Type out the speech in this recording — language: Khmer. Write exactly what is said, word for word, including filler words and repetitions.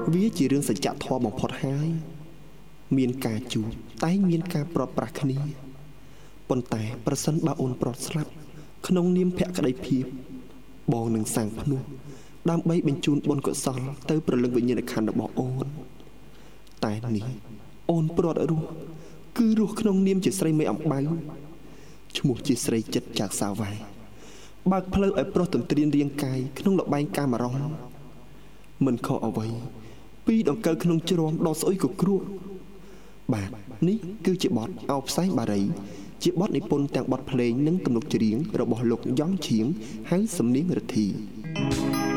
វាជារឿងសច្ចធម៌បំផុតហើយមានការជួបតែមានការប្រត់ប្រាស់គ្នាប៉ុន្តែប្រសិនបើអូនប្រត់ស្លាប់ក្នុងនាមភក្តីភាពបងនឹងសាងភ្នោះដើម្បីបញ្ជូនបុណ្យកុសលទៅប្រលឹងវិញ្ញាណក្ខន្ធរបស់អូនតែនេះអូនប្រត់រស់គឺរស់ក្នុងនាមជាស្រីមេអំបៅឈ្មោះជាស្រីចិត្តចាក់សាវ៉ាបើកផ្លូវឲ្យប្រុសទន្ទ្រានរាងកាយក្នុងលបែងកាមរងមិនខុសអ្វីពីដង្កូវក្នុងជ្រាំដ៏ស្អុយក៏គ្រោះបាទនេះគឺជាបទអោបផ្សែងបារីជាបទនិពន្ធទាំងបទភ្លេងនិងទំនុកច្រៀងរបស់លោកយ៉ងឈៀងហៅសំនៀងរិទ្ធី